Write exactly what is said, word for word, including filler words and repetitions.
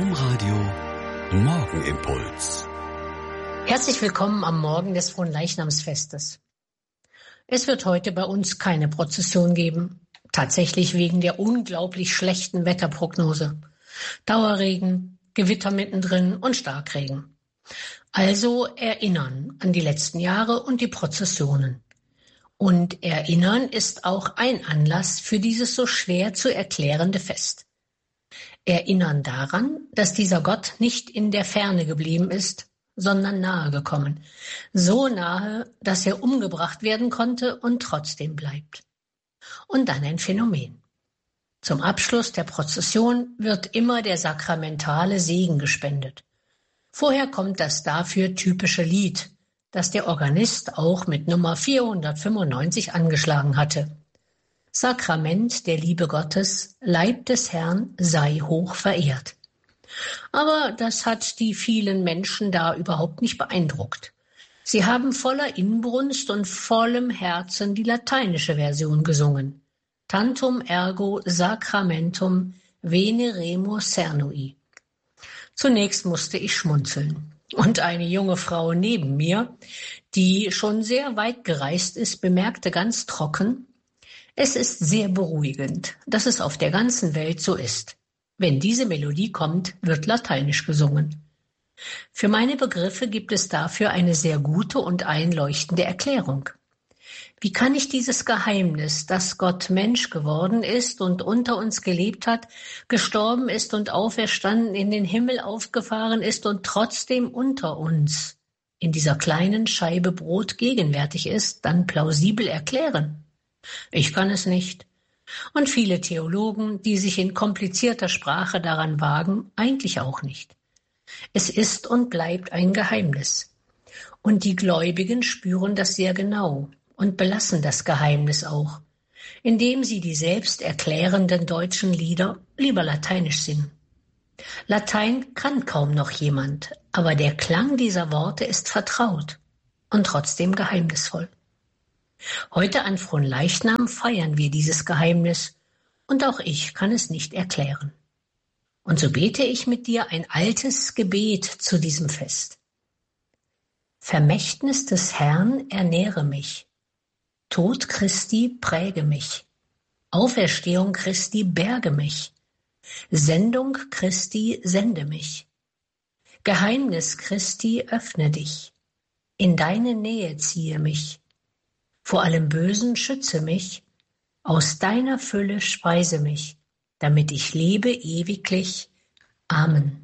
Domradio Morgenimpuls. Herzlich willkommen am Morgen des Fronleichnamsfestes. Es wird heute bei uns keine Prozession geben, tatsächlich wegen der unglaublich schlechten Wetterprognose. Dauerregen, Gewitter mittendrin und Starkregen. Also erinnern an die letzten Jahre und die Prozessionen. Und erinnern ist auch ein Anlass für dieses so schwer zu erklärende Fest. Erinnern daran, dass dieser Gott nicht in der Ferne geblieben ist, sondern nahe gekommen. So nahe, dass er umgebracht werden konnte und trotzdem bleibt. Und dann ein Phänomen. Zum Abschluss der Prozession wird immer der sakramentale Segen gespendet. Vorher kommt das dafür typische Lied, das der Organist auch mit Nummer vierhundertfünfundneunzig angeschlagen hatte. Sakrament der Liebe Gottes, Leib des Herrn, sei hoch verehrt. Aber das hat die vielen Menschen da überhaupt nicht beeindruckt. Sie haben voller Inbrunst und vollem Herzen die lateinische Version gesungen. Tantum ergo sacramentum veneremus cernui. Zunächst musste ich schmunzeln. Und eine junge Frau neben mir, die schon sehr weit gereist ist, bemerkte ganz trocken: Es ist sehr beruhigend, dass es auf der ganzen Welt so ist. Wenn diese Melodie kommt, wird Lateinisch gesungen. Für meine Begriffe gibt es dafür eine sehr gute und einleuchtende Erklärung. Wie kann ich dieses Geheimnis, dass Gott Mensch geworden ist und unter uns gelebt hat, gestorben ist und auferstanden, in den Himmel aufgefahren ist und trotzdem unter uns in dieser kleinen Scheibe Brot gegenwärtig ist, dann plausibel erklären? Ich kann es nicht. Und viele Theologen, die sich in komplizierter Sprache daran wagen, eigentlich auch nicht. Es ist und bleibt ein Geheimnis. Und die Gläubigen spüren das sehr genau und belassen das Geheimnis auch, indem sie die selbst erklärenden deutschen Lieder lieber lateinisch singen. Latein kann kaum noch jemand, aber der Klang dieser Worte ist vertraut und trotzdem geheimnisvoll. Heute an Fronleichnam feiern wir dieses Geheimnis und auch ich kann es nicht erklären. Und so bete ich mit dir ein altes Gebet zu diesem Fest. Vermächtnis des Herrn ernähre mich, Tod Christi präge mich, Auferstehung Christi berge mich, Sendung Christi sende mich, Geheimnis Christi öffne dich, in deine Nähe ziehe mich, vor allem Bösen schütze mich, aus deiner Fülle speise mich, damit ich lebe ewiglich. Amen.